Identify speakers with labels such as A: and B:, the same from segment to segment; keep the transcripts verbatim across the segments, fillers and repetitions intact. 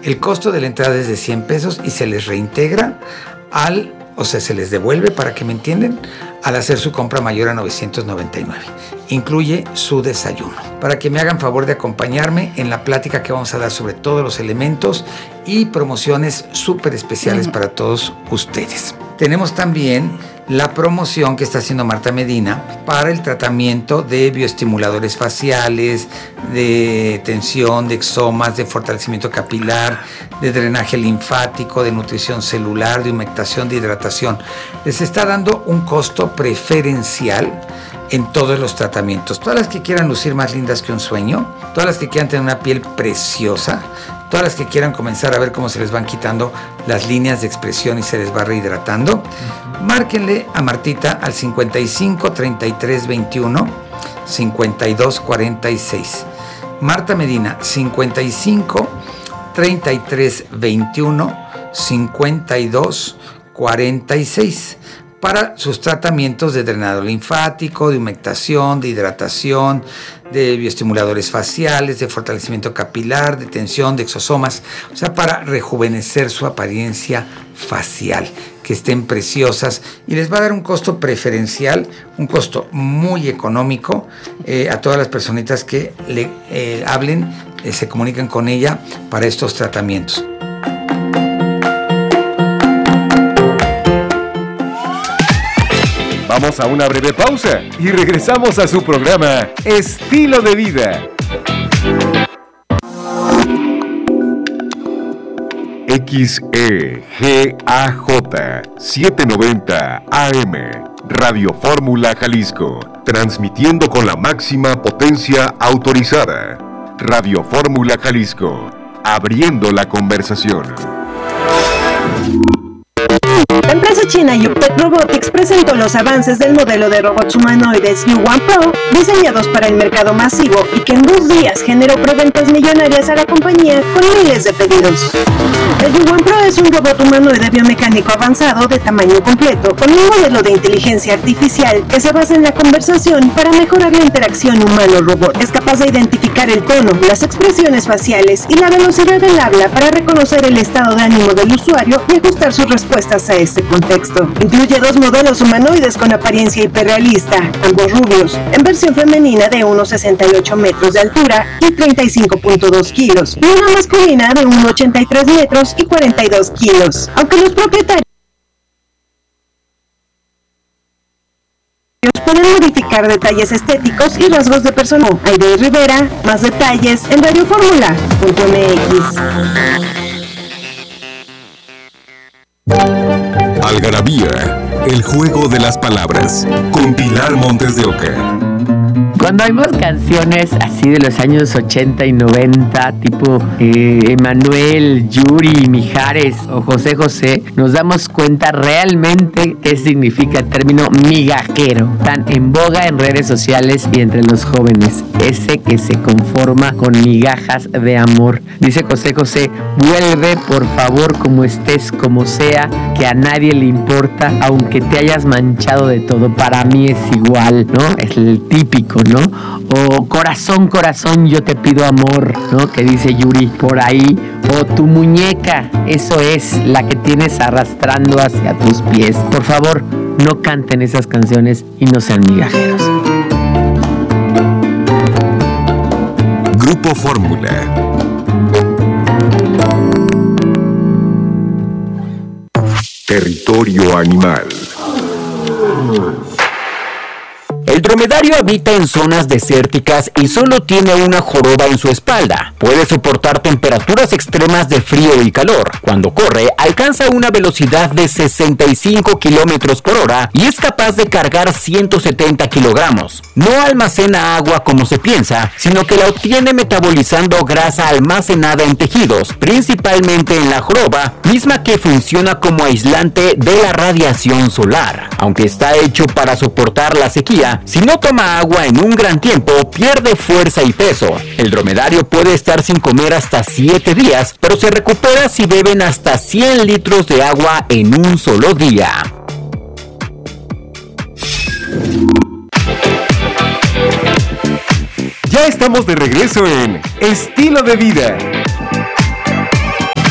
A: El costo de la entrada es de cien pesos y se les reintegra al, o sea, se les devuelve, para que me entiendan, al hacer su compra mayor a novecientos noventa y nueve. Incluye su desayuno. Para que me hagan favor de acompañarme en la plática que vamos a dar sobre todos los elementos y promociones súper especiales uh-huh. para todos ustedes. Tenemos también la promoción que está haciendo Marta Medina para el tratamiento de bioestimuladores faciales, de tensión, de exomas, de fortalecimiento capilar, de drenaje linfático, de nutrición celular, de humectación, de hidratación. Les está dando un costo preferencial en todos los tratamientos. Todas las que quieran lucir más lindas que un sueño, todas las que quieran tener una piel preciosa, todas las que quieran comenzar a ver cómo se les van quitando las líneas de expresión y se les va rehidratando, uh-huh. márquenle a Martita al cincuenta y cinco, treinta y tres, veintiuno, cincuenta y dos, cuarenta y seis. Marta Medina, cincuenta y cinco, treinta y tres, veintiuno, cincuenta y dos, cuarenta y seis. Para sus tratamientos de drenado linfático, de humectación, de hidratación, de bioestimuladores faciales, de fortalecimiento capilar, de tensión, de exosomas, o sea, para rejuvenecer su apariencia facial, que estén preciosas, y les va a dar un costo preferencial, un costo muy económico eh, a todas las personitas que le eh, hablen, eh, se comuniquen con ella para estos tratamientos.
B: Vamos a una breve pausa y regresamos a su programa Estilo de Vida. X E G A J setecientos noventa A M Radio Fórmula Jalisco, transmitiendo con la máxima potencia autorizada. Radio Fórmula Jalisco, abriendo la conversación.
C: La empresa china Yuket Robotics presentó los avances del modelo de robots humanoides U uno Pro, diseñados para el mercado masivo y que en dos días generó preventas millonarias a la compañía con miles de pedidos. El U uno Pro es un robot humanoide biomecánico avanzado de tamaño completo, con un modelo de inteligencia artificial que se basa en la conversación para mejorar la interacción humano-robot. Es capaz de identificar el tono, las expresiones faciales y la velocidad del habla para reconocer el estado de ánimo del usuario y ajustar sus respuestas a este contexto. Incluye dos modelos humanoides con apariencia hiperrealista, ambos rubios, en versión femenina de uno coma sesenta y ocho metros de altura y treinta y cinco punto dos kilos, y una masculina de uno coma ochenta y tres metros y cuarenta y dos kilos. Aunque los propietarios pueden modificar detalles estéticos y rasgos de persona. Aide Rivera, más detalles en radio fórmula punto m x.
B: Algarabía, el juego de las palabras, con Pilar Montes de Oca.
D: Cuando oímos canciones así de los años ochenta y noventa, tipo eh, Emanuel, Yuri, Mijares o José José, nos damos cuenta realmente qué significa el término migajero, tan en boga en redes sociales y entre los jóvenes. Ese que se conforma con migajas de amor. Dice José José, vuelve por favor como estés, como sea, que a nadie le importa, aunque te hayas manchado de todo. Para mí es igual, ¿no? Es el típico, ¿no? O corazón, corazón, yo te pido amor, ¿no? Que dice Yuri por ahí. O tu muñeca, eso es, la que tienes arrastrando hacia tus pies. Por favor, no canten esas canciones y no sean migajeros.
B: Grupo Fórmula. Territorio animal.
E: El dromedario habita en zonas desérticas y solo tiene una joroba en su espalda. Puede soportar temperaturas extremas de frío y calor. Cuando corre, alcanza una velocidad de sesenta y cinco kilómetros por hora y es capaz de cargar ciento setenta kilogramos. No almacena agua como se piensa, sino que la obtiene metabolizando grasa almacenada en tejidos, principalmente en la joroba, misma que funciona como aislante de la radiación solar. Aunque está hecho para soportar la sequía, si no toma agua en un gran tiempo, pierde fuerza y peso. El dromedario puede estar sin comer hasta siete días, pero se recupera si beben hasta cien litros de agua en un solo día.
B: Ya estamos de regreso en Estilo de Vida.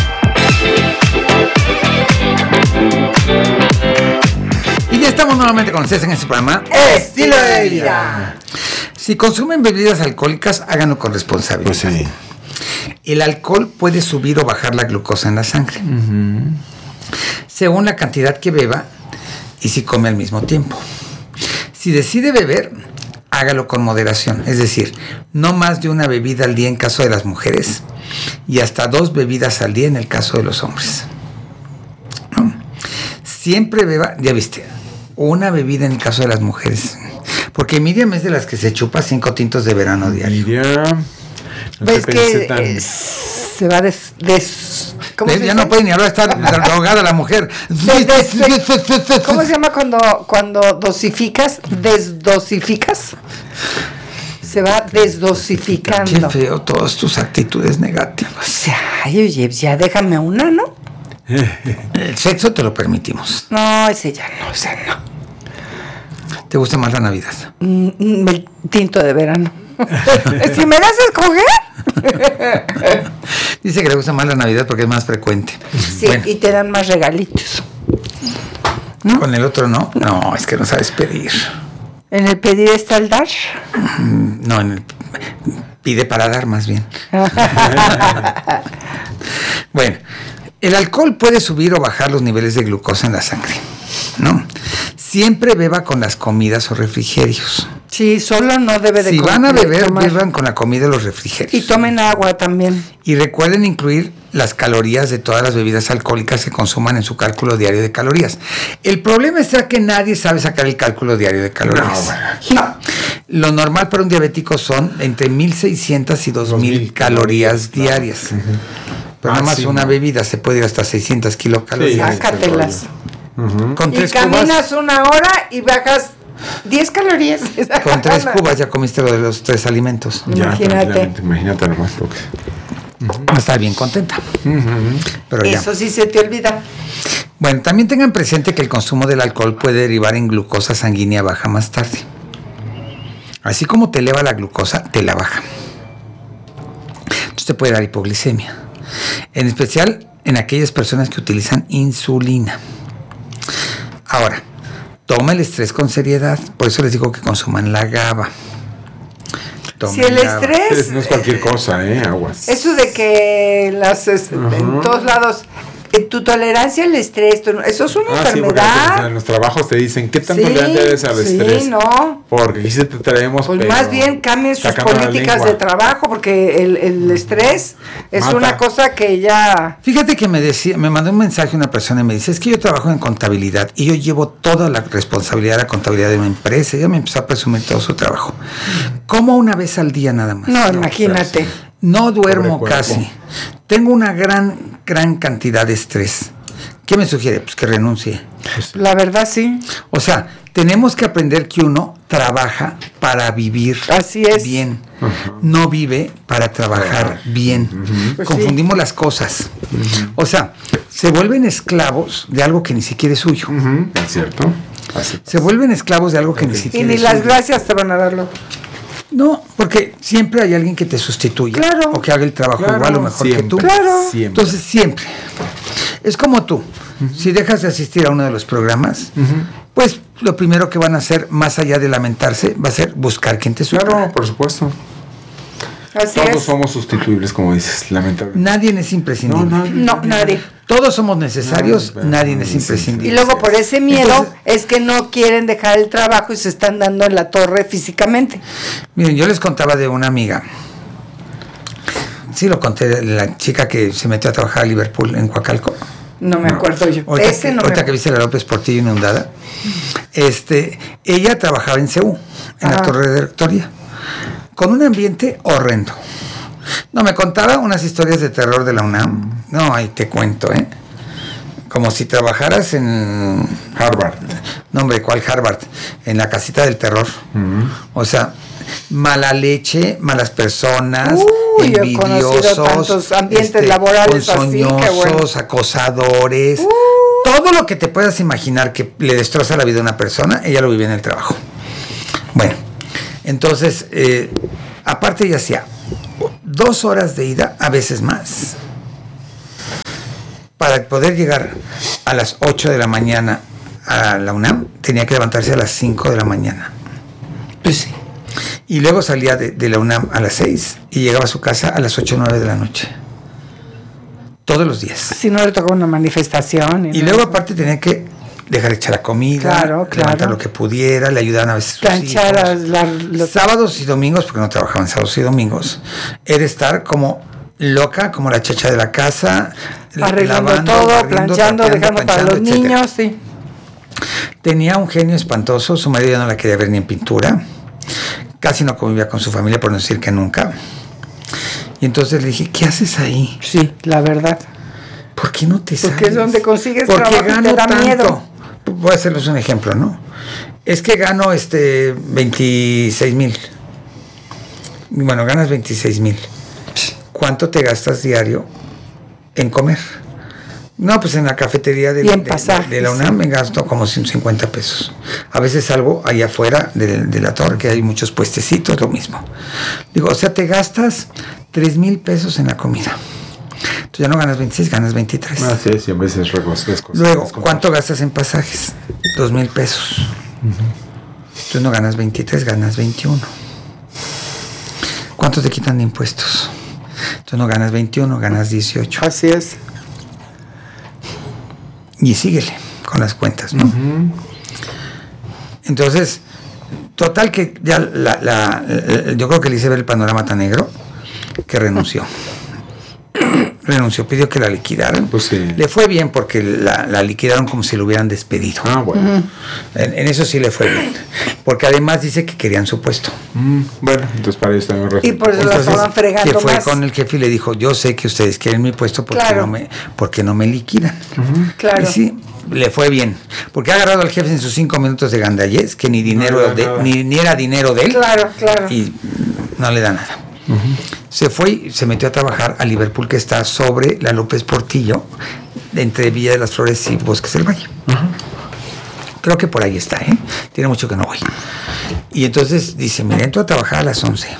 A: Estamos nuevamente con ustedes en este programa
F: Estilo de Vida.
A: Si consumen bebidas alcohólicas, háganlo con responsabilidad.
F: Pues sí.
A: El alcohol puede subir o bajar la glucosa en la sangre, uh-huh, según la cantidad que beba y si come al mismo tiempo. Si decide beber, hágalo con moderación, es decir, no más de una bebida al día en caso de las mujeres y hasta dos bebidas al día en el caso de los hombres. ¿No? Siempre beba, ya viste, una bebida en el caso de las mujeres, porque Miriam es de las que se chupa cinco tintos de verano diario.
F: Miriam, no
G: ¿ves que
F: tan...
G: eh, se va des... des
A: ¿Cómo se ya dice? No puede ni hablar, está drogada la mujer.
G: Des, des, des, ¿Cómo se llama cuando, cuando dosificas? ¿Desdosificas? Se va desdosificando.
A: Qué feo, todas tus actitudes negativas.
G: Ay, oye, ya déjame una, ¿no?
A: El sexo te lo permitimos.
G: No, ese ya no, ese no.
A: ¿Te gusta más la Navidad?
G: Mm, el tinto de verano. Si me das a escoger.
A: Dice que le gusta más la Navidad porque es más frecuente.
G: Sí, bueno. Y te dan más regalitos.
A: ¿No? Con el otro no. No, es que no sabes pedir.
G: ¿En el pedir está el dar?
A: No, en el pide para dar más bien. Bueno, el alcohol puede subir o bajar los niveles de glucosa en la sangre, ¿no? Siempre beba con las comidas o refrigerios.
G: Sí, solo no debe de
A: Si van a beber, tomar. beban con la comida y los refrigerios.
G: Y tomen agua también.
A: Y recuerden incluir las calorías de todas las bebidas alcohólicas que consuman en su cálculo diario de calorías. El problema es que nadie sabe sacar el cálculo diario de calorías. No, no. Lo normal para un diabético son entre mil seiscientas y dos mil calorías diarias. Uh-huh. Pero ah, nada más sí, una no. bebida se puede ir hasta seiscientas kilocalorías.
G: Sí, sácatelas.
A: Uh-huh. Con
G: y
A: tres
G: caminas
A: cubas, una
G: hora y bajas diez calorías.
A: Con tres cubas ya comiste lo de los tres alimentos.
G: Ya, imagínate.
F: Imagínate nomás lo que...
A: Uh-huh. Va a estar bien contenta. Uh-huh. Pero
G: eso ya. Sí se te olvida.
A: Bueno, también tengan presente que el consumo del alcohol puede derivar en glucosa sanguínea baja más tarde. Así como te eleva la glucosa, te la baja. Entonces te puede dar hipoglicemia. En especial en aquellas personas que utilizan insulina. Ahora, toma el estrés con seriedad. Por eso les digo que consuman la GABA.
G: Tomen si el GABA. Estrés...
F: No es cualquier cosa, ¿eh? Aguas.
G: Eso de que las, uh-huh. en todos lados... Tu tolerancia al estrés, tu, eso es una ah, enfermedad.
F: Sí, en los trabajos te dicen, ¿qué tan sí, tolerante eres al sí, estrés?
G: Sí, no.
F: Porque aquí se te traemos.
G: Pues más bien cambien sus políticas de trabajo, porque el, el estrés es Mata. Una cosa que ya...
A: Fíjate que me decía, me mandó un mensaje una persona y me dice, es que yo trabajo en contabilidad y yo llevo toda la responsabilidad de la contabilidad de una empresa. Ella me empezó a presumir todo su trabajo. ¿Cómo una vez al día nada más?
G: No, no imagínate.
A: No duermo casi. Tengo una gran, gran cantidad de estrés. ¿Qué me sugiere? Pues que renuncie.
G: La verdad, sí.
A: O sea, tenemos que aprender que uno trabaja para vivir
G: Así es.
A: bien. Uh-huh. No vive para trabajar uh-huh. bien. Uh-huh. Pues confundimos sí. las cosas. Uh-huh. O sea, se vuelven esclavos de algo que ni siquiera es suyo.
F: Uh-huh. ¿Es cierto? Así
A: se vuelven esclavos de algo que okay. ni siquiera
G: es suyo. Y ni las
A: suyo.
G: gracias te van a darlo.
A: No, porque siempre hay alguien que te sustituya
G: claro,
A: o que haga el trabajo
F: claro,
A: igual o mejor
F: siempre,
A: que tú.
G: Claro.
A: Siempre. Entonces, siempre. Es como tú. Uh-huh. Si dejas de asistir a uno de los programas, uh-huh. pues lo primero que van a hacer, más allá de lamentarse, va a ser buscar quien te supla.
F: Claro, por supuesto.
G: Así
F: Todos
G: es.
F: somos sustituibles, como dices, lamentablemente.
A: Nadie es imprescindible.
G: No, nadie. No, nadie.
A: Todos somos necesarios, no, nadie no, es imprescindible.
G: Y luego por ese miedo Entonces, es que no quieren dejar el trabajo y se están dando en la torre físicamente.
A: Miren, yo les contaba de una amiga. Sí, lo conté de la chica que se metió a trabajar a Liverpool en Coacalco.
G: No me acuerdo yo.
A: Ahorita,
G: Ese
A: que,
G: no
A: ahorita
G: me...
A: que viste la López Portillo inundada. Este, ella trabajaba en C U, en Ajá. la torre de rectoría, con un ambiente horrendo. No, me contaba unas historias de terror de la UNAM. No, ahí te cuento, ¿eh? Como si trabajaras en...
F: Harvard.
A: No, hombre, ¿cuál Harvard? En la casita del terror. Uh-huh. O sea, mala leche, malas personas,
G: Uy,
A: envidiosos,
G: ambientes este, laborales
A: ponzoñosos,
G: así, bueno.
A: acosadores. Uh. Todo lo que te puedas imaginar que le destroza la vida a una persona, ella lo vivía en el trabajo. Bueno, entonces, eh, aparte ella hacía dos horas de ida, a veces más, para poder llegar a las ocho de la mañana a la UNAM tenía que levantarse a las cinco de la mañana.
G: Pues sí.
A: Y luego salía de, de la UNAM a las seis y llegaba a su casa a las ocho o nueve de la noche. Todos los días.
G: Si no le tocó una manifestación.
A: Y, y luego aparte tenía que dejar echar la comida,
G: claro, claro.
A: levantar lo que pudiera, le ayudaban a veces sus
G: planchar
A: hijos.
G: La, los...
A: Sábados y domingos, porque no trabajaban sábados y domingos, era estar como loca, como la chacha de la casa,
G: arreglando
A: lavando,
G: todo,
A: barriendo,
G: planchando,
A: trapeando,
G: dejando para los
A: etcétera.
G: niños, sí.
A: Tenía un genio espantoso, su marido ya no la quería ver ni en pintura, casi no convivía con su familia, por no decir que nunca. Y entonces le dije, ¿qué haces ahí?
G: Sí, la verdad.
A: ¿Por qué no te sales?
G: Porque es donde consigues
A: Porque
G: trabajo
A: gano
G: y te da
A: tanto.
G: miedo.
A: Voy a hacerles un ejemplo, ¿no? Es que gano este veintiséis mil. Bueno, ganas veintiséis mil. ¿Cuánto te gastas diario en comer? No, pues en la cafetería de,
G: y en
A: de,
G: pasajes,
A: de la UNAM me gasto como ciento cincuenta pesos. A veces salgo allá afuera de, de la torre, que hay muchos puestecitos, lo mismo. Digo, o sea, te gastas tres mil pesos en la comida. Tú ya no ganas veintiséis, ganas veintitrés.
F: Ah, sí, sí, a veces recostes.
A: Luego, ¿cuánto gastas en pasajes? Dos mil pesos. Uh-huh. Tú no ganas veintitrés, ganas veintiuno. ¿Cuánto te quitan de impuestos? Tú no ganas veintiuno, ganas dieciocho.
G: Así es.
A: Y síguele con las cuentas, ¿no?
F: Uh-huh.
A: Entonces, total que ya la, la, la, yo creo que le hice ver el panorama tan negro que renunció. renunció, pidió que la liquidaran.
F: Pues sí.
A: Le fue bien porque la, la liquidaron como si lo hubieran despedido.
F: Ah, bueno.
A: Uh-huh. En, en eso sí le fue bien. Porque además dice que querían su puesto.
F: Mm, bueno, entonces para eso también
G: Y por eso la estaban fregando
A: que fue
G: más.
A: con el jefe y le dijo, yo sé que ustedes quieren mi puesto porque,
G: claro.
A: no, me, porque no me liquidan.
G: Uh-huh. Claro.
A: Y sí, le fue bien. Porque ha agarrado al jefe en sus cinco minutos de gandallez, que ni dinero
F: no
A: de, ni, ni era dinero de él.
G: Claro, claro.
A: Y no le da nada. Uh-huh. Se fue y se metió a trabajar a Liverpool, que está sobre la López Portillo, entre Villa de las Flores y Bosques del Valle. Uh-huh. Creo que por ahí está, ¿eh? Tiene mucho que no voy. Y entonces dice, mira, entro a trabajar a las once.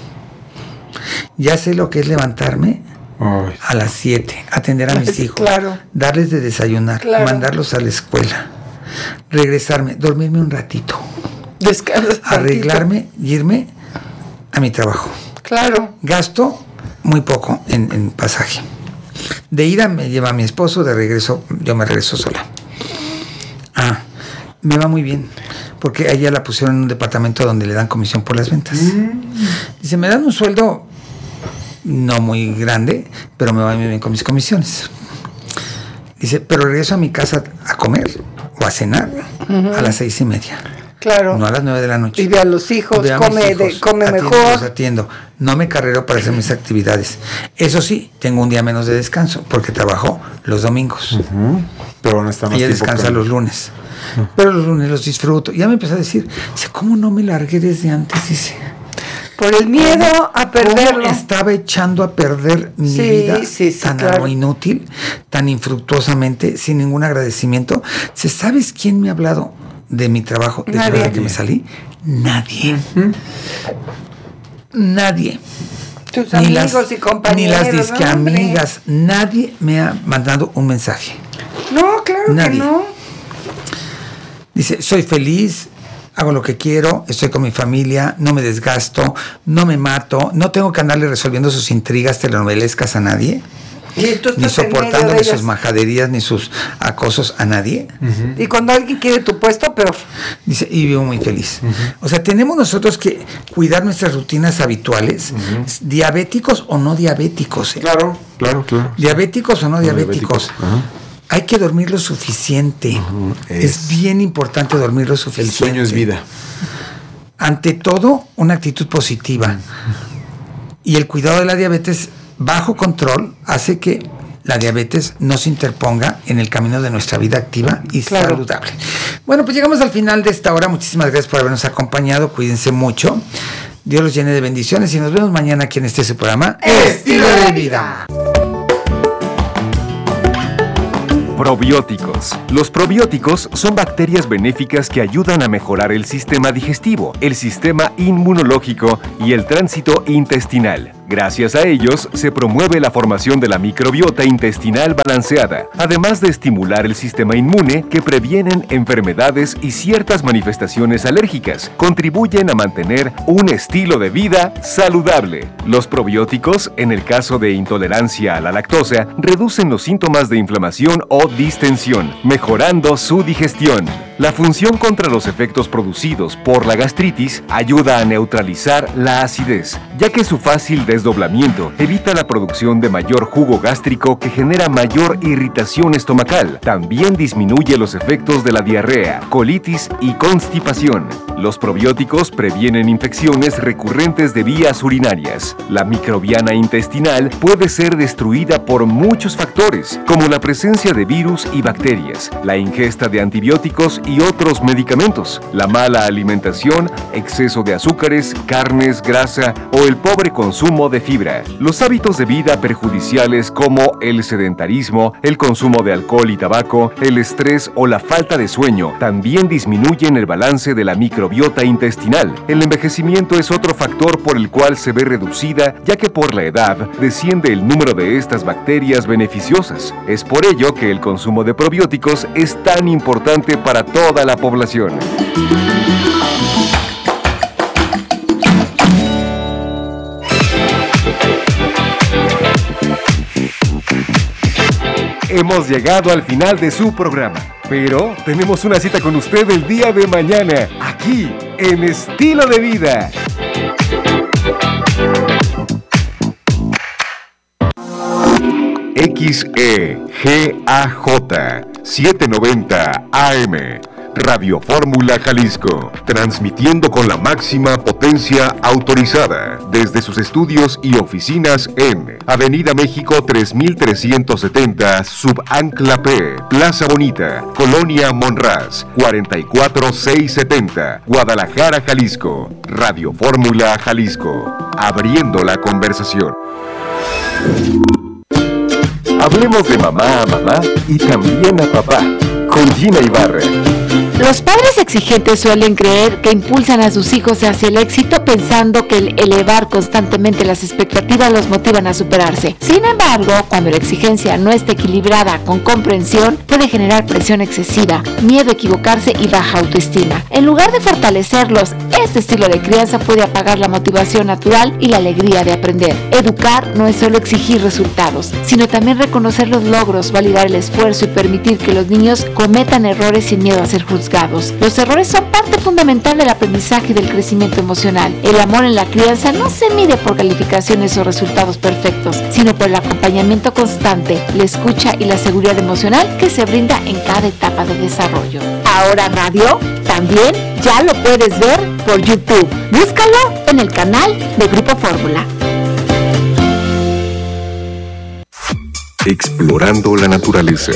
A: Ya sé lo que es levantarme Ay. a las siete, atender a mis hijos,
G: claro.
A: darles de desayunar, claro. mandarlos a la escuela, regresarme, dormirme un ratito,
G: Descansar
A: arreglarme y irme a mi trabajo.
G: Claro.
A: Gasto muy poco en, en pasaje. De ida me lleva mi esposo, de regreso yo me regreso sola. Ah, me va muy bien, porque a ella la pusieron en un departamento donde le dan comisión por las ventas. Mm. Dice, me dan un sueldo no muy grande, pero me va muy bien con mis comisiones. Dice, pero regreso a mi casa a comer o a cenar uh-huh. a las seis y media.
G: Claro.
A: No a las nueve de la noche.
G: Y ve a los hijos,
A: ve a
G: come,
A: hijos,
G: de, come
A: atiendo,
G: mejor.
A: Los atiendo. No me carrero para hacer mis actividades. Eso sí, tengo un día menos de descanso, porque trabajo los domingos.
F: Uh-huh. Pero no está más
A: Ella descansa
F: que...
A: los lunes. Uh-huh. Pero los lunes los disfruto. Y ya me empezó a decir, ¿cómo no me largué desde antes? Dice,
G: por el miedo a perderlo.
A: Estaba echando a perder mi
G: sí,
A: vida
G: sí, sí,
A: tan
G: claro.
A: inútil, tan infructuosamente, sin ningún agradecimiento. ¿Sabes quién me ha hablado de mi trabajo después
G: Nadie.
A: de que me salí? Nadie. Uh-huh. Nadie.
G: Tus
A: ni
G: amigos
A: las,
G: y compañeros.
A: Ni las disque amigas. Nadie me ha mandado un mensaje.
G: No, claro
A: Nadie.
G: que no.
A: Dice, soy feliz, hago lo que quiero, estoy con mi familia, no me desgasto, no me mato, no tengo que andarle resolviendo sus intrigas telenovelescas a nadie.
G: ¿Y tú
A: ni soportando ni sus
G: ellas?
A: majaderías ni sus acosos a nadie.
G: Uh-huh. Y cuando alguien quiere tu puesto, peor.
A: Dice, y vivo muy feliz. Uh-huh. O sea, tenemos nosotros que cuidar nuestras rutinas habituales, uh-huh. diabéticos o no diabéticos. ¿eh?
F: Claro, claro, claro.
A: Diabéticos o no, no diabéticos. diabéticos. Uh-huh. Hay que dormir lo suficiente. Uh-huh. Es, es bien importante dormir lo suficiente.
F: El sueño es vida.
A: Ante todo, una actitud positiva. Uh-huh. Y el cuidado de la diabetes bajo control hace que la diabetes no se interponga en el camino de nuestra vida activa y claro. saludable. Bueno, pues llegamos al final de esta hora. Muchísimas gracias por habernos acompañado. Cuídense mucho. Dios los llene de bendiciones y nos vemos mañana aquí en este su programa
G: Estilo de Vida.
B: Probióticos. Los probióticos son bacterias benéficas que ayudan a mejorar el sistema digestivo, el sistema inmunológico y el tránsito intestinal. Gracias a ellos, se promueve la formación de la microbiota intestinal balanceada, además de estimular el sistema inmune que previenen enfermedades y ciertas manifestaciones alérgicas. Contribuyen a mantener un estilo de vida saludable. Los probióticos, en el caso de intolerancia a la lactosa, reducen los síntomas de inflamación o distensión, mejorando su digestión. La función contra los efectos producidos por la gastritis ayuda a neutralizar la acidez, ya que su fácil desdoblamiento evita la producción de mayor jugo gástrico que genera mayor irritación estomacal. También disminuye los efectos de la diarrea, colitis y constipación. Los probióticos previenen infecciones recurrentes de vías urinarias. La microbiana intestinal puede ser destruida por muchos factores, como la presencia de virus y bacterias, la ingesta de antibióticos y otros medicamentos, la mala alimentación, exceso de azúcares, carnes, grasa o el pobre consumo de fibra. Los hábitos de vida perjudiciales como el sedentarismo, el consumo de alcohol y tabaco, el estrés o la falta de sueño también disminuyen el balance de la microbiota intestinal. El envejecimiento es otro factor por el cual se ve reducida, ya que por la edad desciende el número de estas bacterias beneficiosas. Es por ello que el consumo de probióticos es tan importante para toda la población. Hemos llegado al final de su programa, pero tenemos una cita con usted el día de mañana, aquí en Estilo de Vida. X E G A J setecientos noventa A M Radio Fórmula Jalisco, transmitiendo con la máxima potencia autorizada desde sus estudios y oficinas en Avenida México tres mil trescientos setenta, Subancla P, Plaza Bonita, Colonia Monraz, cuarenta y cuatro mil seiscientos setenta, Guadalajara, Jalisco. Radio Fórmula Jalisco, abriendo la conversación. Hablemos de mamá a mamá y también a papá, con Gina Ibarra.
H: Los padres exigentes suelen creer que impulsan a sus hijos hacia el éxito pensando que el elevar constantemente las expectativas los motivan a superarse. Sin embargo, cuando la exigencia no está equilibrada con comprensión, puede generar presión excesiva, miedo a equivocarse y baja autoestima. En lugar de fortalecerlos, este estilo de crianza puede apagar la motivación natural y la alegría de aprender. Educar no es solo exigir resultados, sino también reconocer los logros, validar el esfuerzo y permitir que los niños cometan errores sin miedo a ser juzgados. Los errores son parte fundamental del aprendizaje y del crecimiento emocional. El amor en la crianza no se mide por calificaciones o resultados perfectos, sino por el acompañamiento constante, la escucha y la seguridad emocional que se brinda en cada etapa de desarrollo. Ahora radio, también ya lo puedes ver por YouTube. Búscalo en el canal de Grupo Fórmula.
B: Explorando la naturaleza.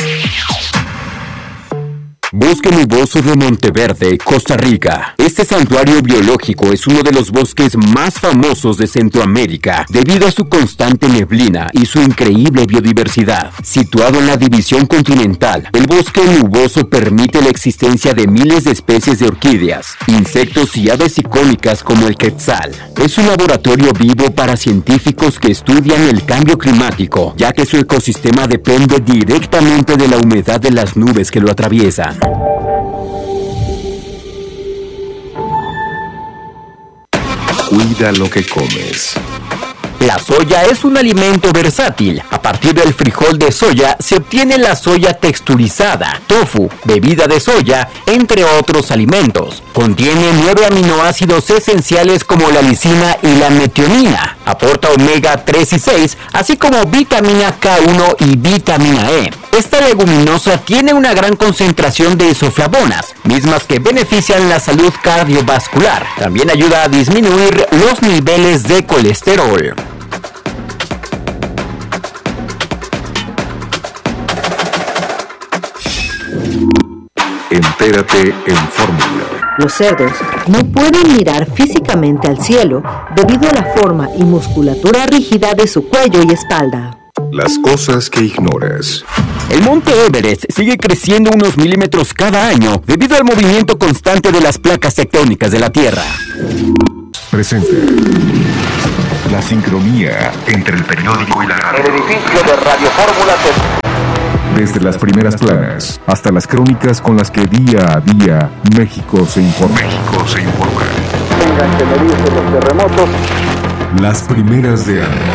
E: Bosque nuboso de Monteverde, Costa Rica. Este santuario biológico es uno de los bosques más famosos de Centroamérica debido a su constante neblina y su increíble biodiversidad. Situado en la división continental, el bosque nuboso permite la existencia de miles de especies de orquídeas, insectos y aves icónicas como el quetzal. Es un laboratorio vivo para científicos que estudian el cambio climático, ya que su ecosistema depende directamente de la humedad de las nubes que lo atraviesan.
B: Cuida lo que comes.
E: La soya es un alimento versátil. A partir del frijol de soya se obtiene la soya texturizada, tofu, bebida de soya, entre otros alimentos. Contiene nueve aminoácidos esenciales como la lisina y la metionina. Aporta omega tres y seis, así como vitamina K uno y vitamina E. Esta leguminosa tiene una gran concentración de isoflavonas, mismas que benefician la salud cardiovascular. También ayuda a disminuir los niveles de colesterol.
B: Entérate en Fórmula.
I: Los cerdos no pueden mirar físicamente al cielo debido a la forma y musculatura rígida de su cuello y espalda.
B: Las cosas que ignoras.
E: El monte Everest sigue creciendo unos milímetros cada año debido al movimiento constante de las placas tectónicas de la Tierra.
B: presenta la sincronía entre el periódico y la radio.
J: El edificio de Radio Fórmula.
B: Desde las primeras planas hasta las crónicas con las que día a día México se informa. México se informa.
J: Tengan que medirse los terremotos.
B: Las primeras de año.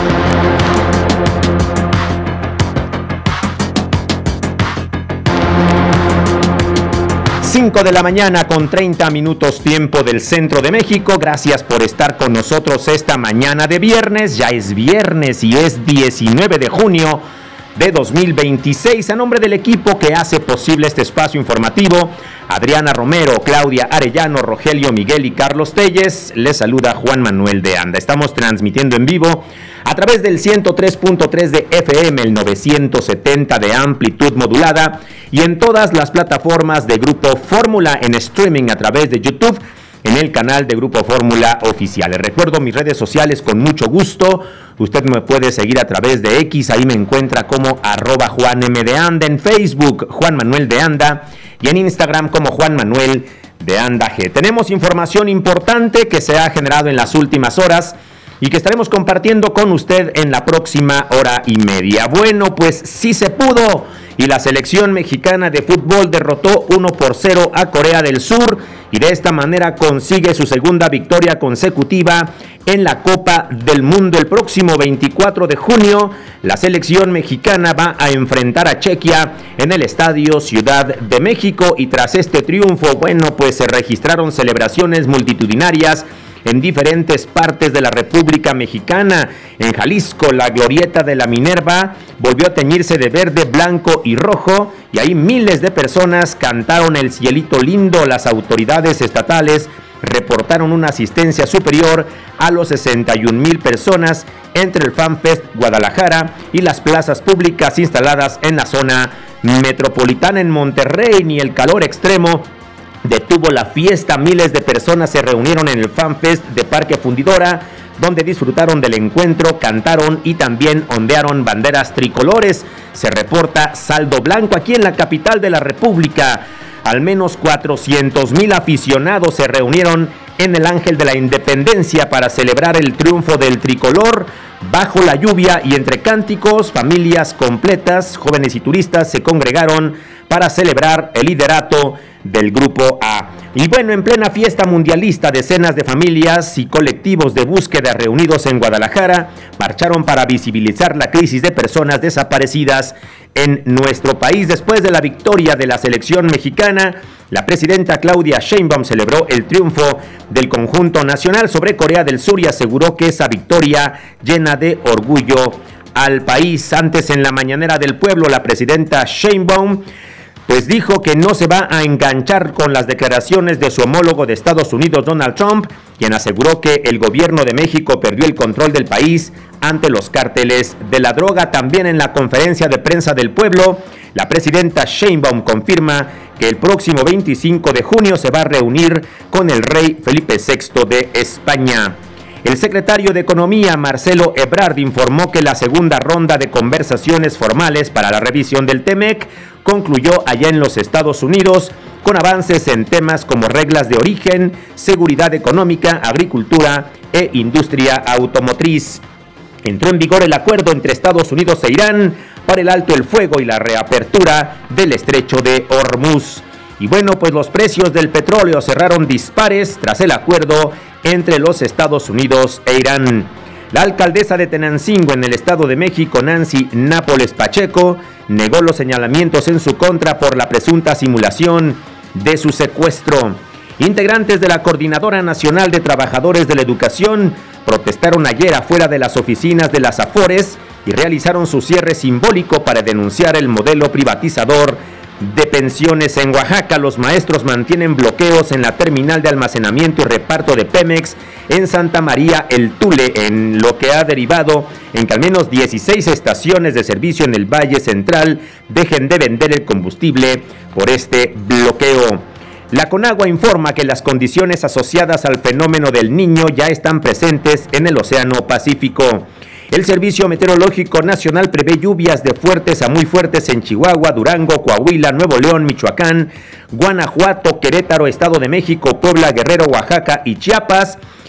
E: cinco de la mañana con treinta minutos tiempo del centro de México. Gracias por estar con nosotros esta mañana de viernes. Ya es viernes y es diecinueve de junio de dos mil veintiséis. A nombre del equipo que hace posible este espacio informativo, Adriana Romero, Claudia Arellano, Rogelio Miguel y Carlos Telles, les saluda Juan Manuel de Anda. Estamos transmitiendo en vivo a través del ciento tres punto tres de F M, el novecientos setenta de amplitud modulada y en todas las plataformas de Grupo Fórmula en streaming a través de YouTube en el canal de Grupo Fórmula Oficial. Les recuerdo mis redes sociales con mucho gusto. Usted me puede seguir a través de X, ahí me encuentra como arroba Juan M de Anda, en Facebook Juan Manuel de Anda y en Instagram como Juan Manuel de Anda G. Tenemos información importante que se ha generado en las últimas horas y que estaremos compartiendo con usted en la próxima hora y media. Bueno, pues sí se pudo y la selección mexicana de fútbol derrotó uno por cero a Corea del Sur y de esta manera consigue su segunda victoria consecutiva en la Copa del Mundo. El próximo veinticuatro de junio la selección mexicana va a enfrentar a Chequia en el Estadio Ciudad de México y tras este triunfo, bueno, pues se registraron celebraciones multitudinarias en diferentes partes de la República Mexicana. En Jalisco, la glorieta de la Minerva volvió a teñirse de verde, blanco y rojo, y ahí miles de personas cantaron El Cielito Lindo. Las autoridades estatales reportaron una asistencia superior a los sesenta y un mil personas entre el FanFest Guadalajara y las plazas públicas instaladas en la zona metropolitana. En Monterrey, ni el calor extremo detuvo la fiesta. Miles de personas se reunieron en el FanFest de Parque Fundidora, donde disfrutaron del encuentro, cantaron y también ondearon banderas tricolores. Se reporta saldo blanco aquí en la capital de la República. Al menos cuatrocientos mil aficionados se reunieron en el Ángel de la Independencia para celebrar el triunfo del tricolor. Bajo la lluvia y entre cánticos, familias completas, jóvenes y turistas se congregaron para celebrar el liderato del Grupo A. Y bueno, en plena fiesta mundialista, decenas de familias y colectivos de búsqueda reunidos en Guadalajara marcharon para visibilizar la crisis de personas desaparecidas en nuestro país. Después de la victoria de la selección mexicana, la presidenta Claudia Sheinbaum celebró el triunfo del conjunto nacional sobre Corea del Sur y aseguró que esa victoria llena de orgullo al país. Antes, en la mañanera del pueblo, la presidenta Sheinbaum pues dijo que no se va a enganchar con las declaraciones de su homólogo de Estados Unidos, Donald Trump, quien aseguró que el gobierno de México perdió el control del país ante los cárteles de la droga. También en la conferencia de prensa del pueblo, la presidenta Sheinbaum confirma que el próximo veinticinco de junio se va a reunir con el rey Felipe sexto de España. El secretario de Economía, Marcelo Ebrard, informó que la segunda ronda de conversaciones formales para la revisión del TEMEC concluyó allá en los Estados Unidos, con avances en temas como reglas de origen, seguridad económica, agricultura e industria automotriz. Entró en vigor el acuerdo entre Estados Unidos e Irán para el alto el fuego y la reapertura del estrecho de Hormuz. Y bueno, pues los precios del petróleo cerraron dispares tras el acuerdo entre los Estados Unidos e Irán. La alcaldesa de Tenancingo, en el Estado de México, Nancy Nápoles Pacheco, negó los señalamientos en su contra por la presunta simulación de su secuestro. Integrantes de la Coordinadora Nacional de Trabajadores de la Educación protestaron ayer afuera de las oficinas de las Afores y realizaron su cierre simbólico para denunciar el modelo privatizador de pensiones. En Oaxaca, los maestros mantienen bloqueos en la terminal de almacenamiento y reparto de Pemex en Santa María el Tule, en lo que ha derivado en que al menos dieciséis estaciones de servicio en el Valle Central dejen de vender el combustible por este bloqueo. La Conagua informa que las condiciones asociadas al fenómeno del Niño ya están presentes en el Océano Pacífico. El Servicio Meteorológico Nacional prevé lluvias de fuertes a muy fuertes en Chihuahua, Durango, Coahuila, Nuevo León, Michoacán, Guanajuato, Querétaro, Estado de México, Puebla, Guerrero, Oaxaca y Chiapas.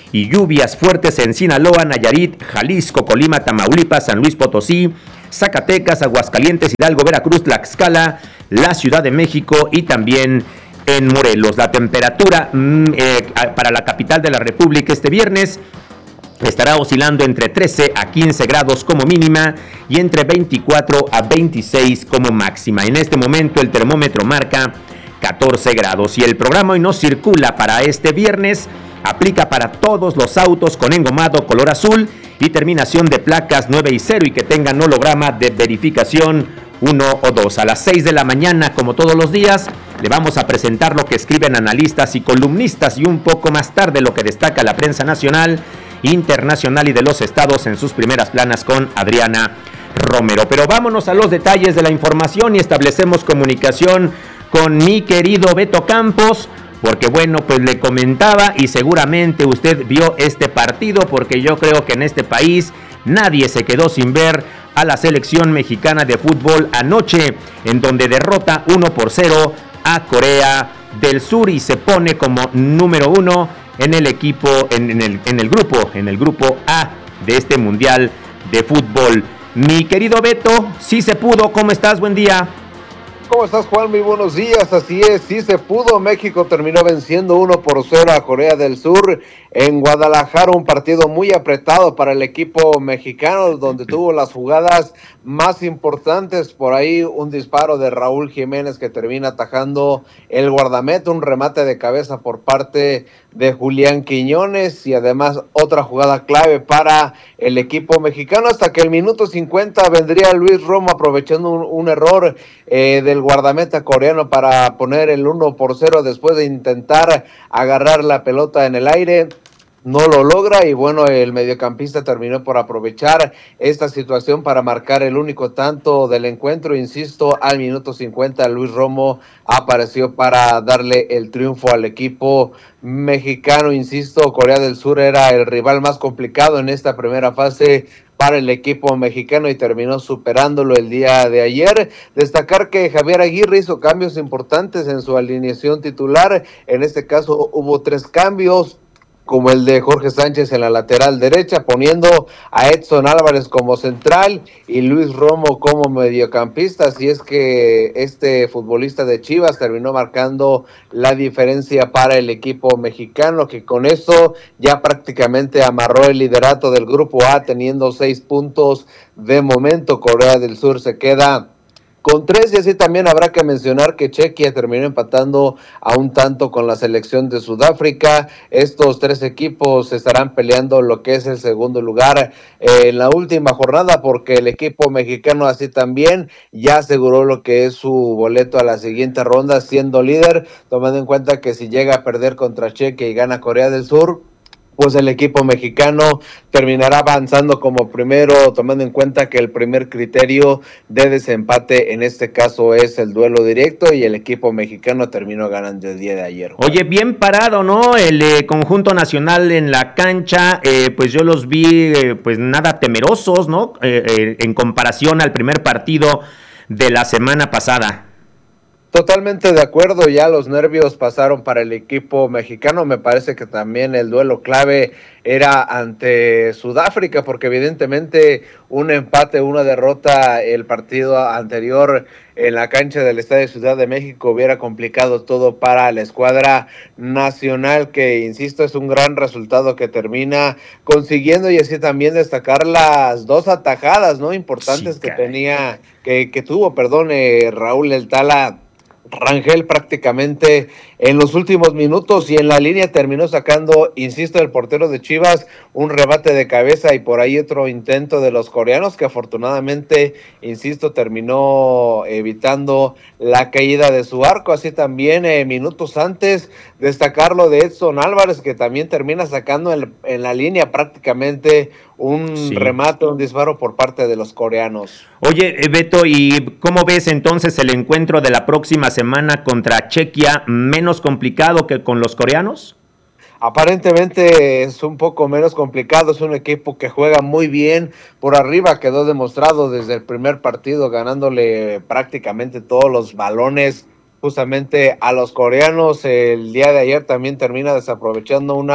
K: y lluvias fuertes en Sinaloa, Nayarit, Jalisco, Colima, Tamaulipas, San Luis Potosí, Zacatecas, Aguascalientes, Hidalgo, Veracruz, Tlaxcala, la Ciudad de México y también en Morelos. La temperatura mmm, eh, para la capital de la República este viernes estará oscilando entre trece a quince grados como mínima y entre veinticuatro a veintiséis como máxima. En este momento el termómetro marca catorce grados y el programa Hoy No Circula para este viernes aplica para todos los autos con engomado color azul y terminación de placas nueve y cero y que tengan holograma de verificación uno o dos. A las seis de la mañana, como todos los días, le vamos a presentar lo que escriben analistas y columnistas y un poco más tarde lo que destaca la prensa nacional, internacional y de los estados en sus primeras planas con Adriana Romero. Pero vámonos a los detalles de la información y establecemos comunicación con mi querido Beto Campos, porque bueno, pues le comentaba y seguramente usted vio este partido, porque yo creo que en este país nadie se quedó sin ver a la selección mexicana de fútbol anoche, en donde derrota uno por cero a Corea del Sur y se pone como número uno en el equipo, en, en, el, en el grupo, en el grupo A de este Mundial de Fútbol. Mi querido Beto, sí se pudo, ¿cómo estás? Buen día.
L: ¿Cómo estás, Juan? Muy buenos días, así es, sí se pudo. México terminó venciendo uno por cero a Corea del Sur en Guadalajara, un partido muy apretado para el equipo mexicano, donde tuvo las jugadas más importantes. Por ahí un disparo de Raúl Jiménez que termina atajando el guardameta, un remate de cabeza por parte de Julián Quiñones y además otra jugada clave para el equipo mexicano, hasta que el minuto cincuenta vendría Luis Romo aprovechando un, un error eh, del guardameta coreano para poner el uno por cero después de intentar agarrar la pelota en el aire. No lo logra y bueno, el mediocampista terminó por aprovechar esta situación para marcar el único tanto del encuentro. Insisto, al minuto cincuenta Luis Romo apareció para darle el triunfo al equipo mexicano. Insisto, Corea del Sur era el rival más complicado en esta primera fase para el equipo mexicano y terminó superándolo el día de ayer. Destacar que Javier Aguirre hizo cambios importantes en su alineación titular. En este caso hubo tres cambios, como el de Jorge Sánchez en la lateral derecha, poniendo a Edson Álvarez como central y Luis Romo como mediocampista. Así es que este futbolista de Chivas terminó marcando la diferencia para el equipo mexicano, que con esto ya prácticamente amarró el liderato del grupo A, teniendo seis puntos de momento. Corea del Sur se queda con tres, y así también habrá que mencionar que Chequia terminó empatando a un tanto con la selección de Sudáfrica. Estos tres equipos estarán peleando lo que es el segundo lugar eh, en la última jornada, porque el equipo mexicano así también ya aseguró lo que es su boleto a la siguiente ronda, siendo líder, tomando en cuenta que si llega a perder contra Chequia y gana Corea del Sur, pues el equipo mexicano terminará avanzando como primero, tomando en cuenta que el primer criterio de desempate en este caso es el duelo directo, y el equipo mexicano terminó ganando el día de ayer.
K: Oye, bien parado, ¿no? El eh, conjunto nacional en la cancha, eh, pues yo los vi eh, pues nada temerosos, ¿no? Eh, eh, en comparación al primer partido de la semana pasada.
L: Totalmente de acuerdo, ya los nervios pasaron para el equipo mexicano. Me parece que también el duelo clave era ante Sudáfrica, porque evidentemente un empate, una derrota el partido anterior en la cancha del Estadio Ciudad de México hubiera complicado todo para la escuadra nacional, que insisto es un gran resultado que termina consiguiendo, y así también destacar las dos atajadas no importantes sí, que tenía, que, que tuvo, perdón, eh, Raúl El Tala Rangel prácticamente en los últimos minutos, y en la línea terminó sacando, insisto, el portero de Chivas un rebate de cabeza, y por ahí otro intento de los coreanos que afortunadamente, insisto, terminó evitando la caída de su arco. Así también eh, minutos antes destacar lo de Edson Álvarez, que también termina sacando en, en la línea prácticamente un sí. remate, un disparo por parte de los coreanos.
K: Oye, Beto, ¿y cómo ves entonces el encuentro de la próxima semana contra Chequia? ¿Menos complicado que con los coreanos?
L: Aparentemente es un poco menos complicado, es un equipo que juega muy bien por arriba, quedó demostrado desde el primer partido ganándole prácticamente todos los balones justamente a los coreanos. El día de ayer también termina desaprovechando una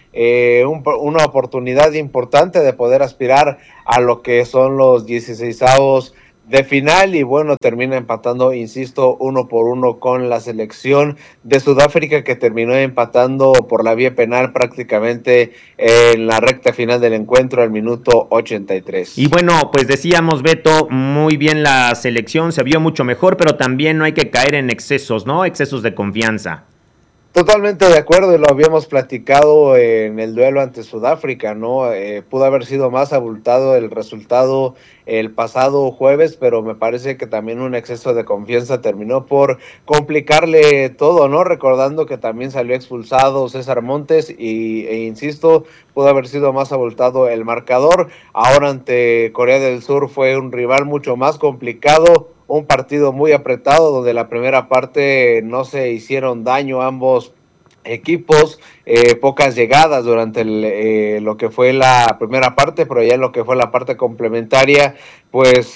L: eh, un, una oportunidad importante de poder aspirar a lo que son los dieciseisavos de final y bueno, termina empatando, insisto, uno por uno con la selección de Sudáfrica, que terminó empatando por la vía penal prácticamente en la recta final del encuentro al minuto ochenta y tres.
K: Y bueno, pues decíamos, Beto, muy bien la selección, se vio mucho mejor, pero también no hay que caer en excesos, ¿no? Excesos de confianza.
L: Totalmente de acuerdo, y lo habíamos platicado en el duelo ante Sudáfrica, ¿no? Eh, pudo haber sido más abultado el resultado el pasado jueves, pero me parece que también un exceso de confianza terminó por complicarle todo, ¿no? Recordando que también salió expulsado César Montes y, e insisto, pudo haber sido más abultado el marcador. Ahora ante Corea del Sur fue un rival mucho más complicado, un partido muy apretado donde la primera parte no se hicieron daño ambos equipos, eh, pocas llegadas durante el, eh, lo que fue la primera parte, pero ya en lo que fue la parte complementaria, pues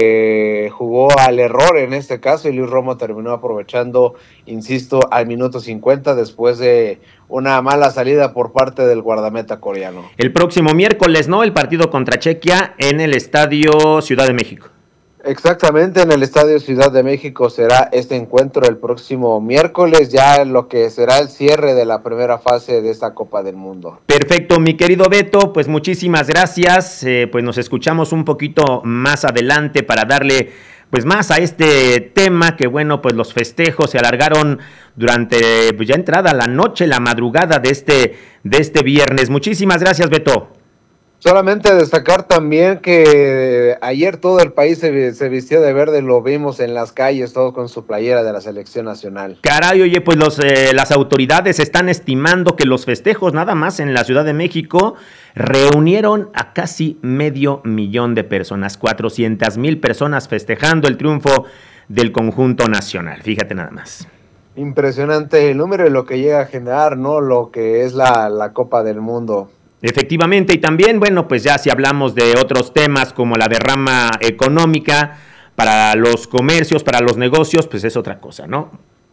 L: eh, jugó al error en este caso y Luis Romo terminó aprovechando, insisto, al minuto cincuenta después de una mala salida por parte del guardameta coreano.
K: El próximo miércoles, ¿no? El partido contra Chequia en el Estadio Ciudad de México.
L: Exactamente, en el Estadio Ciudad de México será este encuentro el próximo miércoles, ya lo que será el cierre de la primera fase de esta Copa del Mundo.
K: Perfecto, mi querido Beto, pues muchísimas gracias, eh, pues nos escuchamos un poquito más adelante para darle pues más a este tema, que bueno, pues los festejos se alargaron durante pues, ya entrada la noche, la madrugada de este, de este viernes. Muchísimas gracias, Beto.
L: Solamente destacar también que ayer todo el país se, se vistió de verde, lo vimos en las calles, todos con su playera de la selección nacional.
K: Caray, oye, pues los, eh, las autoridades están estimando que los festejos nada más en la Ciudad de México reunieron a casi medio millón de personas, cuatrocientas mil personas festejando el triunfo del conjunto nacional, fíjate nada más.
L: Impresionante el número y lo que llega a generar, ¿no? Lo que es la, la Copa del Mundo.
K: Efectivamente, y también, bueno, pues ya si hablamos de otros temas como la derrama económica para los comercios, para los negocios, pues es otra cosa, ¿no?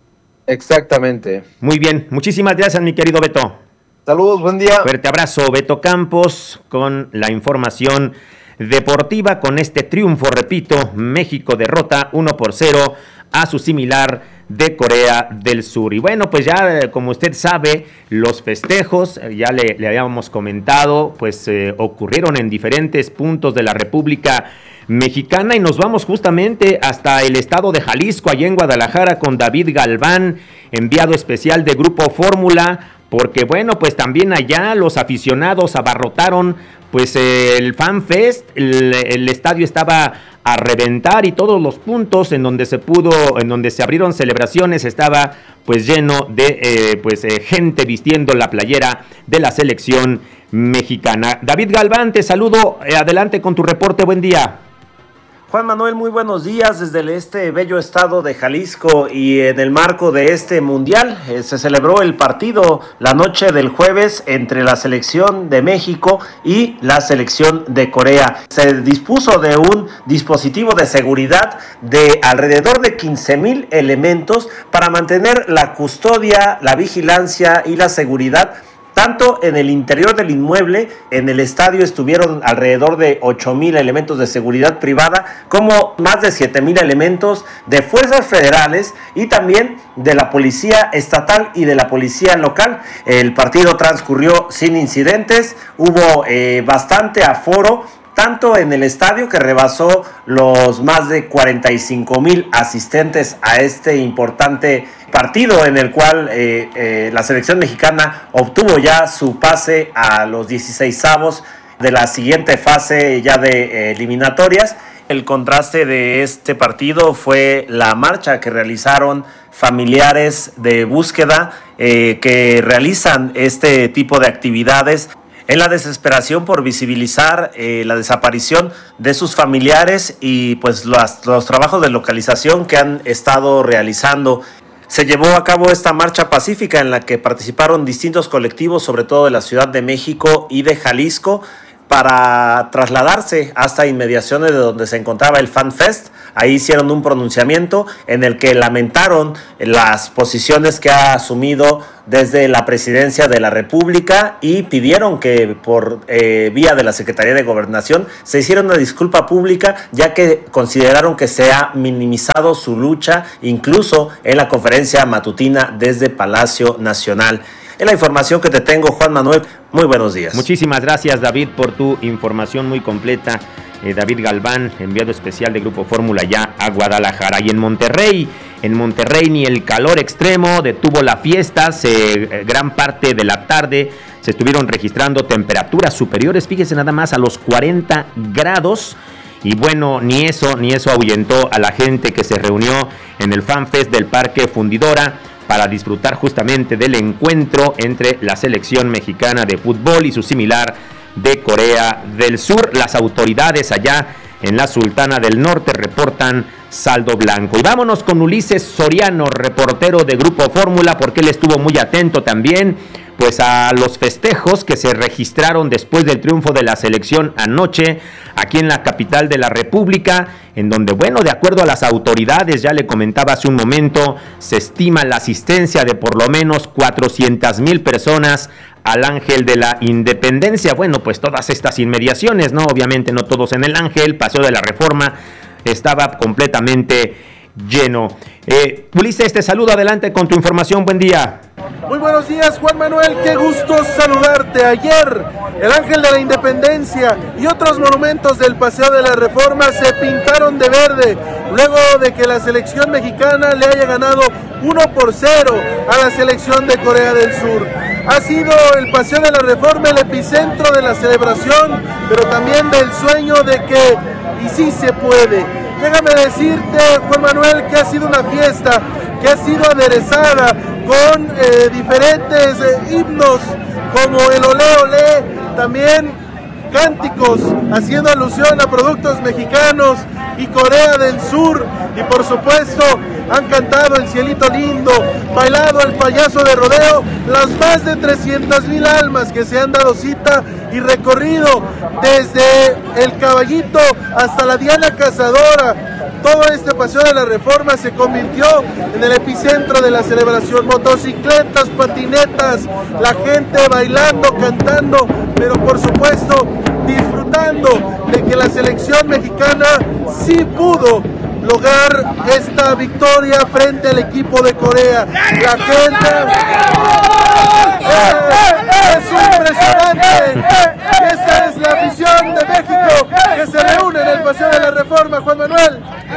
L: Exactamente.
K: Muy bien, muchísimas gracias, mi querido Beto.
L: Saludos, buen día.
K: Fuerte abrazo, Beto Campos, con la información deportiva, con este triunfo, repito, México derrota uno por cero a su similar de Corea del Sur. Y bueno, pues ya como usted sabe, los festejos, ya le, le habíamos comentado, pues eh, ocurrieron en diferentes puntos de la República Mexicana y nos vamos justamente hasta el estado de Jalisco, allá en Guadalajara, con David Galván, enviado especial de Grupo Fórmula, porque bueno, pues también allá los aficionados abarrotaron pues eh, el Fan Fest, el, el estadio estaba a reventar y todos los puntos en donde se pudo, en donde se abrieron celebraciones estaba pues lleno de eh, pues eh, gente vistiendo la playera de la selección mexicana. David Galván, te saludo, eh, adelante con tu reporte, buen día.
M: Juan Manuel, muy buenos días desde este bello estado de Jalisco y en el marco de este mundial eh, se celebró el partido la noche del jueves entre la selección de México y la selección de Corea. Se dispuso de un dispositivo de seguridad de alrededor de quince mil elementos para mantener la custodia, la vigilancia y la seguridad. Tanto en el interior del inmueble, en el estadio estuvieron alrededor de ocho mil elementos de seguridad privada, como más de siete mil elementos de fuerzas federales y también de la policía estatal y de la policía local. El partido transcurrió sin incidentes, hubo eh, bastante aforo, tanto en el estadio que rebasó los más de cuarenta y cinco mil asistentes a este importante partido en el cual eh, eh, la selección mexicana obtuvo ya su pase a los dieciseisavos de la siguiente fase ya de eh, eliminatorias. El contraste de este partido fue la marcha que realizaron familiares de búsqueda eh, que realizan este tipo de actividades en la desesperación por visibilizar eh, la desaparición de sus familiares y pues los, los trabajos de localización que han estado realizando. Se llevó a cabo esta marcha pacífica en la que participaron distintos colectivos, sobre todo de la Ciudad de México y de Jalisco, para trasladarse hasta inmediaciones de donde se encontraba el Fan Fest. Ahí hicieron un pronunciamiento en el que lamentaron las posiciones que ha asumido desde la presidencia de la República y pidieron que por eh, vía de la Secretaría de Gobernación se hiciera una disculpa pública, ya que consideraron que se ha minimizado su lucha, incluso en la conferencia matutina desde Palacio Nacional. Es la información que te tengo, Juan Manuel. Muy buenos días.
K: Muchísimas gracias, David, por tu información muy completa. Eh, David Galván, enviado especial de Grupo Fórmula ya a Guadalajara. Y en Monterrey, en Monterrey ni el calor extremo detuvo la fiesta. Se, eh, gran parte de la tarde se estuvieron registrando temperaturas superiores, fíjese nada más, a los cuarenta grados. Y bueno, ni eso, ni eso ahuyentó a la gente que se reunió en el Fan Fest del Parque Fundidora para disfrutar justamente del encuentro entre la selección mexicana de fútbol y su similar de Corea del Sur. Las autoridades allá en la Sultana del Norte reportan saldo blanco. Y vámonos con Ulises Soriano, reportero de Grupo Fórmula, porque él estuvo muy atento también pues a los festejos que se registraron después del triunfo de la selección anoche aquí en la capital de la República, en donde, bueno, de acuerdo a las autoridades, ya le comentaba hace un momento, se estima la asistencia de por lo menos cuatrocientas mil personas al Ángel de la Independencia. Bueno, pues todas estas inmediaciones, ¿no? Obviamente no todos en el Ángel, Paseo de la Reforma estaba completamente lleno. Eh, Ulises, te saludo, adelante con tu información, buen día.
N: Muy buenos días, Juan Manuel, qué gusto saludarte. Ayer, el Ángel de la Independencia y otros monumentos del Paseo de la Reforma se pintaron de verde, luego de que la selección mexicana le haya ganado uno por cero a la selección de Corea del Sur. Ha sido el Paseo de la Reforma el epicentro de la celebración, pero también del sueño de que, y sí se puede. Déjame decirte, Juan Manuel, que ha sido una fiesta que ha sido aderezada con eh, diferentes eh, himnos como el Olé Olé, también cánticos haciendo alusión a productos mexicanos y Corea del Sur, y por supuesto han cantado El Cielito Lindo, bailado El Payaso de Rodeo, las más de trescientas mil almas que se han dado cita y recorrido desde el Caballito hasta la Diana Cazadora. Todo este Paseo de la Reforma se convirtió en el epicentro de la celebración. Motocicletas, patinetas, la gente bailando, cantando, pero por supuesto disfrutando de que la selección mexicana sí pudo lograr esta victoria frente al equipo de Corea. La gente es, es impresionante. Esta es la afición de México que se reúne en el Paseo de la Reforma, Juan Manuel.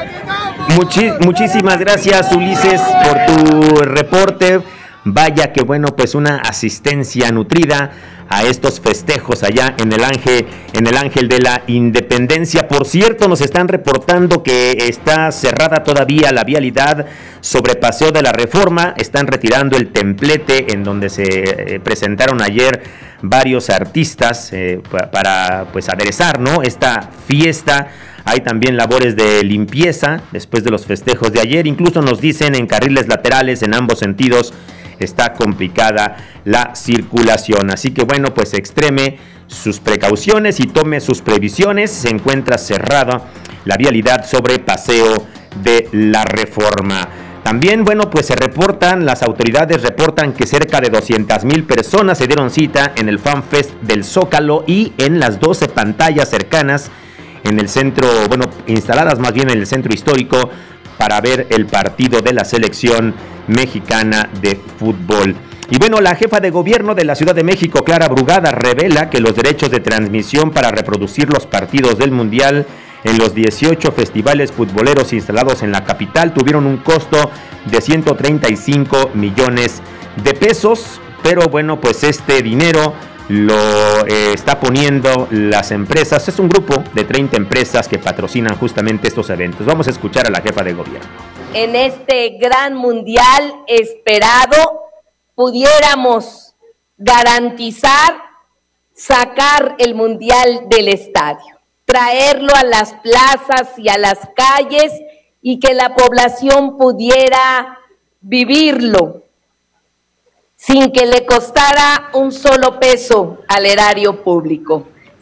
K: Muchi- muchísimas gracias, Ulises, por tu reporte. Vaya que bueno, pues una asistencia nutrida a estos festejos allá en el Ángel, en el Ángel de la Independencia. Por cierto, nos están reportando que está cerrada todavía la vialidad sobre Paseo de la Reforma. Están retirando el templete en donde se eh, presentaron ayer varios artistas eh, pa- para pues aderezar, ¿no?, esta fiesta. Hay también labores de limpieza después de los festejos de ayer. Incluso nos dicen en carriles laterales en ambos sentidos está complicada la circulación. Así que bueno, pues extreme sus precauciones y tome sus previsiones. Se encuentra cerrada la vialidad sobre Paseo de la Reforma. También, bueno, pues se reportan, las autoridades reportan que cerca de doscientas mil personas se dieron cita en el Fan Fest del Zócalo y en las doce pantallas cercanas en el centro, bueno, instaladas más bien en el centro histórico para ver el partido de la selección mexicana de fútbol. Y bueno, la jefa de gobierno de la Ciudad de México, Clara Brugada, revela que los derechos de transmisión para reproducir los partidos del Mundial en los dieciocho festivales futboleros instalados en la capital tuvieron un costo de ciento treinta y cinco millones de pesos, pero bueno, pues este dinero lo eh, está poniendo las empresas. Es un grupo de treinta empresas que patrocinan justamente estos eventos. Vamos a escuchar a la jefa de gobierno.
O: En este gran mundial esperado pudiéramos garantizar sacar el mundial del estadio, traerlo a las plazas y a las calles y que la población pudiera vivirlo sin que le costara un solo peso al erario público,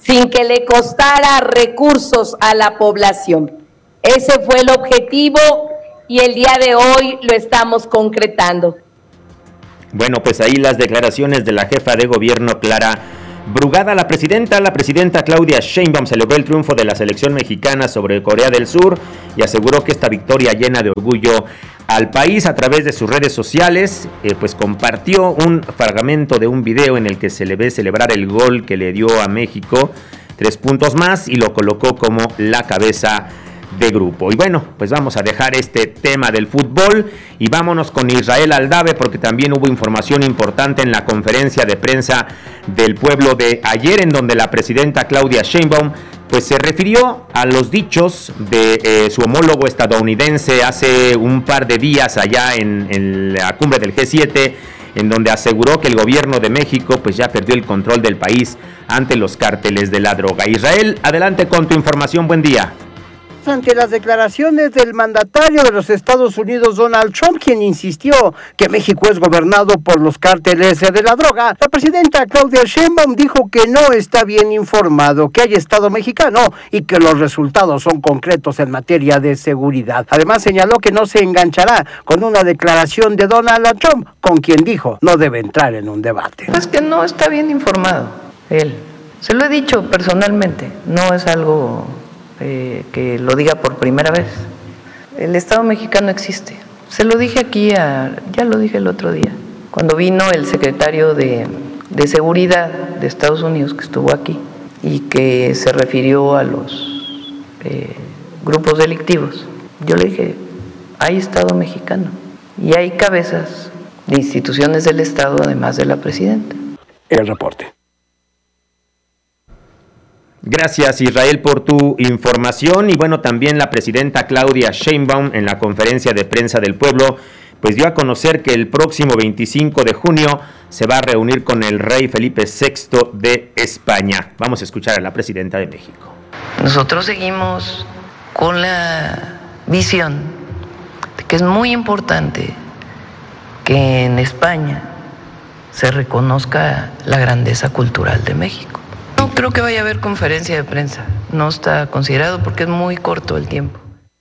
O: sin que le costara recursos a la población. Ese fue el objetivo y el día de hoy lo estamos concretando.
K: Bueno, pues ahí las declaraciones de la jefa de gobierno, Clara Brugada. La presidenta, la presidenta Claudia Sheinbaum celebró el triunfo de la selección mexicana sobre Corea del Sur y aseguró que esta victoria llena de orgullo al país. A través de sus redes sociales, eh, pues compartió un fragmento de un video en el que se le ve celebrar el gol que le dio a México, tres puntos más, y lo colocó como la cabeza de grupo. Y bueno, pues vamos a dejar este tema del fútbol y vámonos con Israel Aldave, porque también hubo información importante en la conferencia de prensa del pueblo de ayer, en donde la presidenta Claudia Sheinbaum pues se refirió a los dichos de eh, su homólogo estadounidense hace un par de días allá en, en la cumbre del G siete, en donde aseguró que el gobierno de México pues ya perdió el control del país ante los cárteles de la droga. Israel, adelante con tu información, buen día.
P: Ante las declaraciones del mandatario de los Estados Unidos, Donald Trump, quien insistió que México es gobernado por los cárteles de la droga, la presidenta Claudia Sheinbaum dijo que no está bien informado, que hay Estado mexicano y que los resultados son concretos en materia de seguridad. Además señaló que no se enganchará con una declaración de Donald Trump, con quien dijo no debe entrar en un debate.
Q: Pues que no está bien informado él. Se lo he dicho personalmente, no es algo Eh, que lo diga por primera vez. El Estado mexicano existe. Se lo dije aquí, a, ya lo dije el otro día, cuando vino el secretario de, de Seguridad de Estados Unidos, que estuvo aquí, y que se refirió a los eh, grupos delictivos. Yo le dije, hay Estado mexicano y hay cabezas de instituciones del Estado, además de la presidenta.
P: El reporte.
K: Gracias, Israel, por tu información. Y bueno, también la presidenta Claudia Sheinbaum en la conferencia de prensa del pueblo pues dio a conocer que el próximo veinticinco de junio se va a reunir con el rey Felipe sexto de España. Vamos a escuchar a la presidenta de México.
Q: Nosotros seguimos con la visión de que es muy importante que en España se reconozca la grandeza cultural de México. No creo que vaya a haber conferencia de prensa, no está considerado porque es muy corto el tiempo.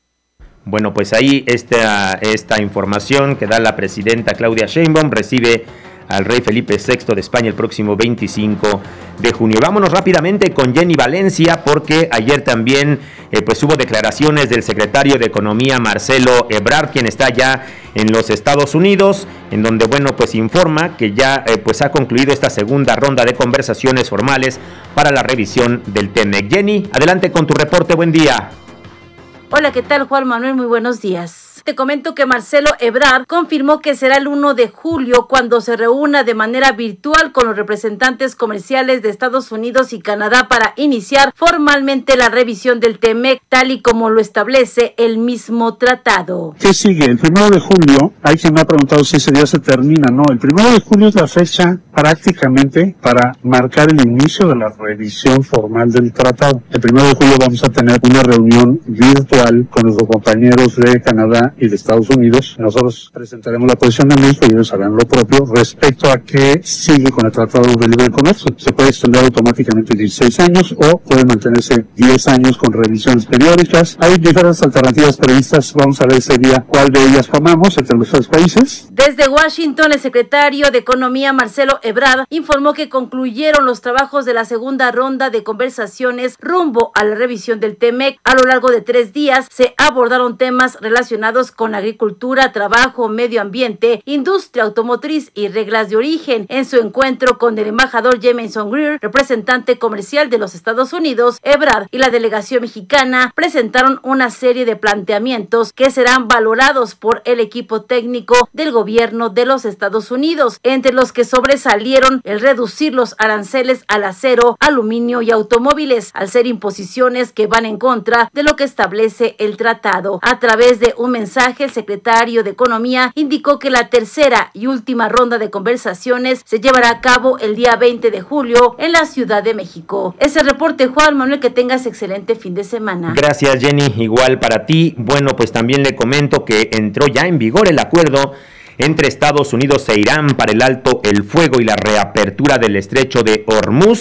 K: Bueno, pues ahí esta, esta información que da la presidenta Claudia Sheinbaum, recibe al rey Felipe sexto de España el próximo veinticinco de junio. Vámonos rápidamente con Jenny Valencia, porque ayer también eh, pues hubo declaraciones del secretario de Economía Marcelo Ebrard, quien está ya en los Estados Unidos, en donde bueno pues informa que ya eh, pues ha concluido esta segunda ronda de conversaciones formales para la revisión del TEMEC. Jenny, adelante con tu reporte, buen día.
R: Hola, ¿qué tal, Juan Manuel? Muy buenos días. Te comento que Marcelo Ebrard confirmó que será el primero de julio cuando se reúna de manera virtual con los representantes comerciales de Estados Unidos y Canadá para iniciar formalmente la revisión del TEMEC, tal y como lo establece el mismo tratado.
S: ¿Qué sigue? El primero de julio, hay quien me ha preguntado si ese día se termina. No, el primero de julio es la fecha prácticamente para marcar el inicio de la revisión formal del tratado. El primero de julio vamos a tener una reunión virtual con nuestros compañeros de Canadá y de Estados Unidos. Nosotros presentaremos la posición de México y ellos harán lo propio respecto a qué sigue con el Tratado de Libre Comercio. Se puede extender automáticamente dieciséis años o puede mantenerse diez años con revisiones periódicas. Hay diferentes alternativas previstas. Vamos a ver ese día cuál de ellas tomamos entre los dos países.
R: Desde Washington, el secretario de Economía Marcelo Ebrard informó que concluyeron los trabajos de la segunda ronda de conversaciones rumbo a la revisión del TEMEC. A lo largo de tres días se abordaron temas relacionados con agricultura, trabajo, medio ambiente, industria automotriz y reglas de origen. En su encuentro con el embajador Jamieson Greer, representante comercial de los Estados Unidos, Ebrard y la delegación mexicana presentaron una serie de planteamientos que serán valorados por el equipo técnico del gobierno de los Estados Unidos, entre los que sobresalieron el reducir los aranceles al acero, aluminio y automóviles, al ser imposiciones que van en contra de lo que establece el tratado. A través de un mensaje, el secretario de Economía indicó que la tercera y última ronda de conversaciones se llevará a cabo el día veinte de julio en la Ciudad de México. Ese reporte, Juan Manuel, que tengas excelente fin de semana.
K: Gracias, Jenny, igual para ti. Bueno, pues también le comento que entró ya en vigor el acuerdo entre Estados Unidos e Irán para el alto el fuego y la reapertura del estrecho de Hormuz.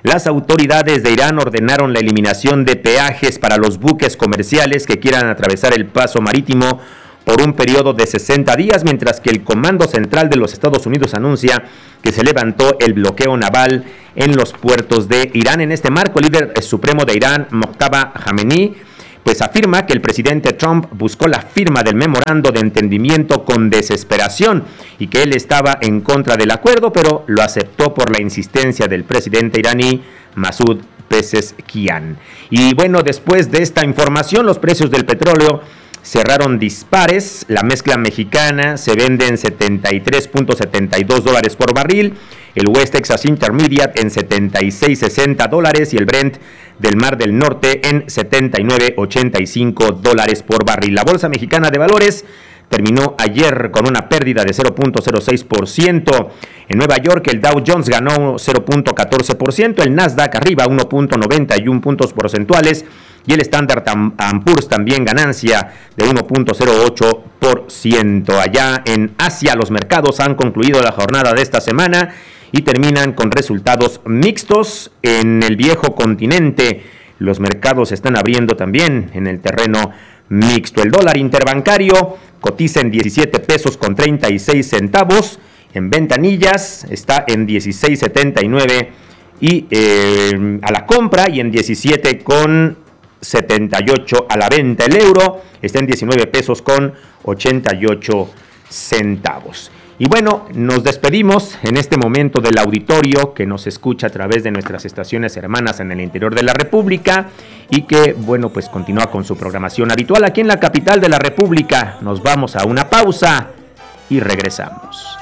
K: Las autoridades de Irán ordenaron la eliminación de peajes para los buques comerciales que quieran atravesar el paso marítimo por un periodo de sesenta días, mientras que el Comando Central de los Estados Unidos anuncia que se levantó el bloqueo naval en los puertos de Irán. En este marco, el líder supremo de Irán, Mojtaba Khamenei, pues afirma que el presidente Trump buscó la firma del memorando de entendimiento con desesperación y que él estaba en contra del acuerdo, pero lo aceptó por la insistencia del presidente iraní Masoud Pezeshkian. Y bueno, después de esta información, los precios del petróleo cerraron dispares. La mezcla mexicana se vende en setenta y tres punto setenta y dos dólares por barril, el West Texas Intermediate en setenta y seis punto sesenta dólares y el Brent del Mar del Norte en setenta y nueve punto ochenta y cinco dólares por barril. La Bolsa Mexicana de Valores terminó ayer con una pérdida de cero punto cero seis por ciento. En Nueva York el Dow Jones ganó cero punto catorce por ciento, el Nasdaq arriba uno punto noventa y uno puntos porcentuales y el Standard and Poor's también ganancia de uno punto cero ocho por ciento. Allá en Asia los mercados han concluido la jornada de esta semana y terminan con resultados mixtos. En el viejo continente los mercados están abriendo también en el terreno mixto. El dólar interbancario cotiza en diecisiete pesos con treinta y seis centavos. En ventanillas está en dieciséis setenta y nueve y eh, a la compra y en diecisiete con setenta y ocho a la venta. El euro está en diecinueve pesos con ochenta y ocho centavos. Y bueno, nos despedimos en este momento del auditorio que nos escucha a través de nuestras estaciones hermanas en el interior de la República y que, bueno, pues continúa con su programación habitual aquí en la capital de la República. Nos vamos a una pausa y regresamos.